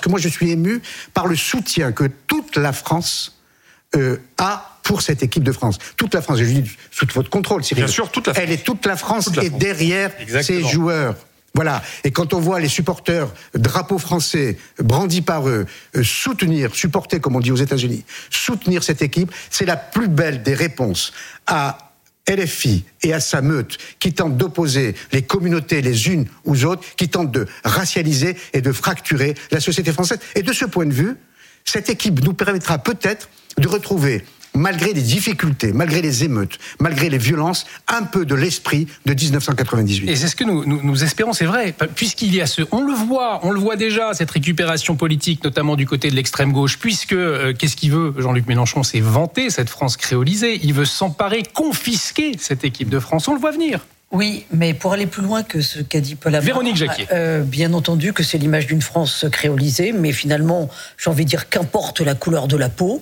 que moi je suis ému par le soutien que toute la France a pour cette équipe de France. Toute la France, je dis sous votre contrôle, Cyril. Bien sûr, toute la France. Toute la France est derrière ces joueurs. Voilà. Et quand on voit les supporters, drapeaux français, brandis par eux, supporter, comme on dit aux États-Unis, soutenir cette équipe, c'est la plus belle des réponses à LFI et à sa meute qui tentent d'opposer les communautés les unes aux autres, qui tentent de racialiser et de fracturer la société française. Et de ce point de vue, cette équipe nous permettra peut-être de retrouver, malgré les difficultés, malgré les émeutes, malgré les violences, un peu de l'esprit de 1998. Et c'est ce que nous espérons, c'est vrai, puisqu'il y a on le voit déjà, cette récupération politique, notamment du côté de l'extrême gauche, puisque, qu'est-ce qu'il veut, Jean-Luc Mélenchon, c'est vanter cette France créolisée, il veut s'emparer, confisquer cette équipe de France, on le voit venir. Oui, mais pour aller plus loin que ce qu'a dit Paul Amar, Véronique Jacquier. Bien entendu que c'est l'image d'une France créolisée, mais finalement, j'ai envie de dire, qu'importe la couleur de la peau,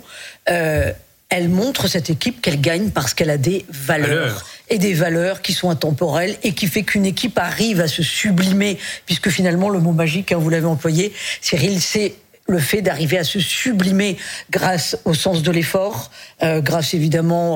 elle montre cette équipe qu'elle gagne parce qu'elle a des valeurs. Et des valeurs qui sont intemporelles et qui fait qu'une équipe arrive à se sublimer, puisque finalement le mot magique, vous l'avez employé, Cyril, c'est le fait d'arriver à se sublimer grâce au sens de l'effort, grâce évidemment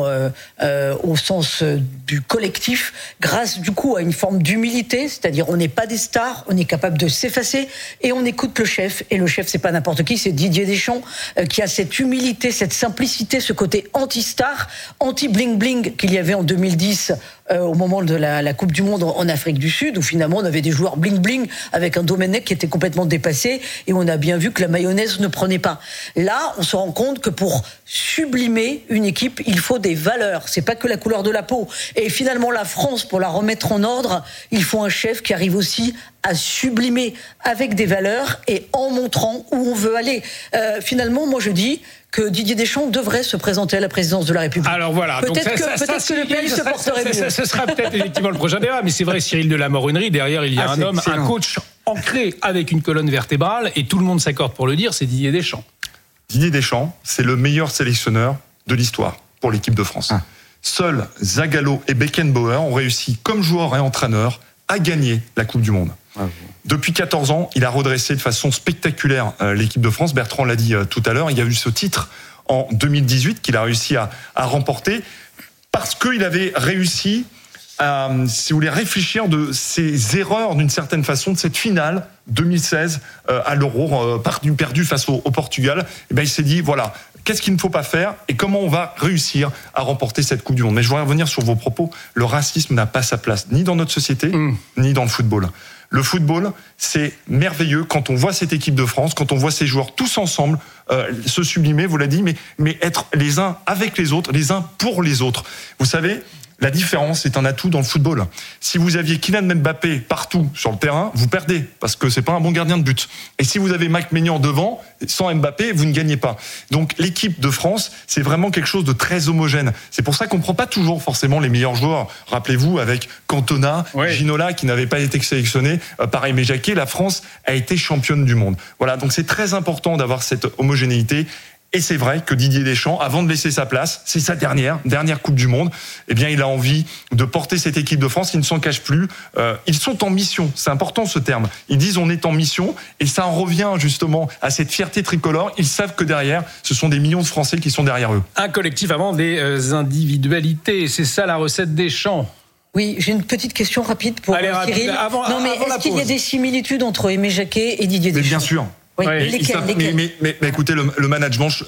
au sens du collectif, grâce du coup à une forme d'humilité, c'est-à-dire on n'est pas des stars, on est capable de s'effacer et on écoute le chef. Et le chef, c'est pas n'importe qui, c'est Didier Deschamps qui a cette humilité, cette simplicité, ce côté anti-star, anti-bling-bling qu'il y avait en 2010 au moment de la Coupe du Monde en Afrique du Sud, où finalement on avait des joueurs bling-bling avec un Domenech qui était complètement dépassé et on a bien vu que la mayonnaise ne prenait pas. Là, on se rend compte que pour sublimer une équipe, il faut des valeurs. C'est pas que la couleur de la peau. Et finalement, la France, pour la remettre en ordre, il faut un chef qui arrive aussi à sublimer avec des valeurs et en montrant où on veut aller. Finalement, moi je dis que Didier Deschamps devrait se présenter à la présidence de la République. Alors voilà, peut-être que le pays se porterait mieux. Ce sera peut-être effectivement le prochain débat, mais c'est vrai, Cyril de la Morinerie, derrière il y a un homme, excellent. Un coach ancré avec une colonne vertébrale, et tout le monde s'accorde pour le dire, c'est Didier Deschamps. Didier Deschamps, c'est le meilleur sélectionneur de l'histoire pour l'équipe de France. Seuls Zagallo et Beckenbauer ont réussi, comme joueurs et entraîneurs, à gagner la Coupe du Monde. Depuis 14 ans, il a redressé de façon spectaculaire l'équipe de France. Bertrand l'a dit tout à l'heure, il y a eu ce titre en 2018 qu'il a réussi à remporter parce qu'il avait réussi à, si vous voulez, réfléchir de ses erreurs d'une certaine façon de cette finale 2016 à l'Euro, perdu face au Portugal. Et ben il s'est dit, voilà, qu'est-ce qu'il ne faut pas faire et comment on va réussir à remporter cette Coupe du Monde. Mais je voudrais revenir sur vos propos. Le racisme n'a pas sa place, ni dans notre société, ni dans le football. Le football, c'est merveilleux quand on voit cette équipe de France, quand on voit ces joueurs tous ensemble se sublimer, vous l'avez dit, mais être les uns avec les autres, les uns pour les autres. Vous savez, la différence est un atout dans le football. Si vous aviez Kylian Mbappé partout sur le terrain, vous perdez, parce que c'est pas un bon gardien de but. Et si vous avez Mike Maignan devant, sans Mbappé, vous ne gagnez pas. Donc l'équipe de France, c'est vraiment quelque chose de très homogène. C'est pour ça qu'on prend pas toujours forcément les meilleurs joueurs. Rappelez-vous, avec Cantona, Ginola, qui n'avait pas été sélectionné par Aimé Jacquet, la France a été championne du monde. Voilà, donc c'est très important d'avoir cette homogénéité. Et c'est vrai que Didier Deschamps, avant de laisser sa place, c'est sa dernière Coupe du Monde, eh bien il a envie de porter cette équipe de France qui ne s'en cache plus. Ils sont en mission, c'est important ce terme. Ils disent on est en mission et ça en revient justement à cette fierté tricolore. Ils savent que derrière, ce sont des millions de Français qui sont derrière eux. Un collectif avant des individualités, c'est ça la recette Deschamps. Oui, j'ai une petite question rapide pour Cyril. Est-ce qu'il y a des similitudes entre Aimé Jacquet et Didier Deschamps ? Bien sûr. Oui, lesquels mais écoutez, le management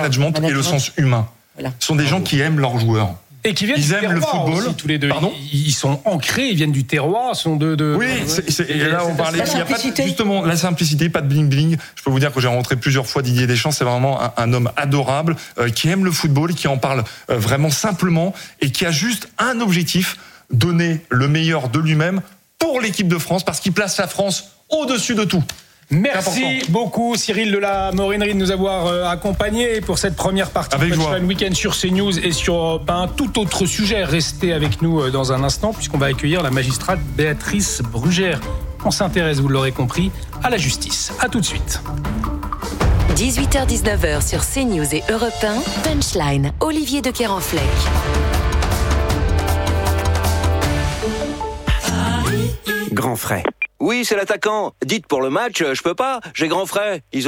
et le sens humain. Voilà. Ce sont des gens qui aiment leurs joueurs. Et qui viennent du terroir le football aussi, tous les deux. Pardon ? Ils sont ancrés, ils viennent du terroir, sont de... Oui, et là on parlait, il n'y a pas justement la simplicité, pas de bling bling. Je peux vous dire que j'ai rencontré plusieurs fois Didier Deschamps, c'est vraiment un homme adorable, qui aime le football, qui en parle vraiment simplement et qui a juste un objectif, donner le meilleur de lui-même pour l'équipe de France, parce qu'il place la France au-dessus de tout. Merci beaucoup Cyril de la Morinerie de nous avoir accompagnés pour cette première partie de Punchline Week-end sur CNews et sur un tout autre sujet. Restez avec nous dans un instant puisqu'on va accueillir la magistrate Béatrice Brugère. On s'intéresse, vous l'aurez compris, à la justice. À tout de suite. 18h-19h sur CNews et Europe 1, Punchline, Olivier de Kerenfleck. Grand frais. Oui, c'est l'attaquant. Dites pour le match, je peux pas. J'ai grand frais.